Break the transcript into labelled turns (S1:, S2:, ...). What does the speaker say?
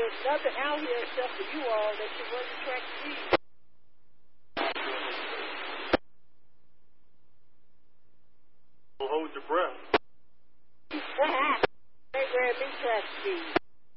S1: there's nothing out here except for you all that you run the track speed.